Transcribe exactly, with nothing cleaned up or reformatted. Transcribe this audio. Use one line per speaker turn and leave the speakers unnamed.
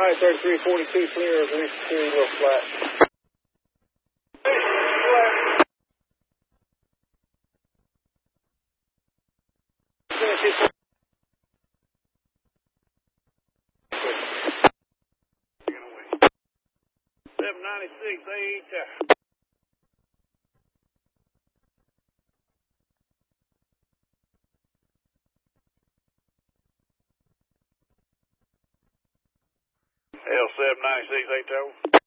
high, thirty-three forty-two, clear, release two, real flat.
seven ninety-six, eight. L seven ninety-six, eight tower.